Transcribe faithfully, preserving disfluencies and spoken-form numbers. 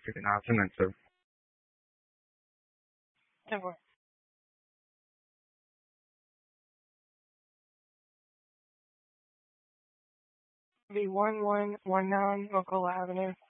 Sige na, sunod, sir. Diba? Be one one one nine Ocola Avenue.